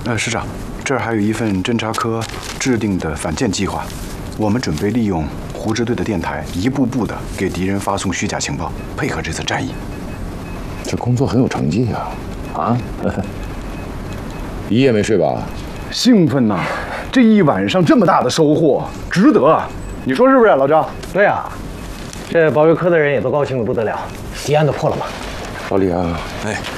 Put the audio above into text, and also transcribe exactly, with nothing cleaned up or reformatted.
呃，师长，这儿还有一份侦察科制定的反间计划，我们准备利用胡支队的电台，一步步的给敌人发送虚假情报，配合这次战役。 这工作很有成绩呀！啊，一夜没睡吧？ 兴奋呐！这一晚上这么大的收获，值得。你说是不是，老张？ 对啊，这保卫科的人也都高兴的不得了，敌案都破了嘛。 老李啊， 哎，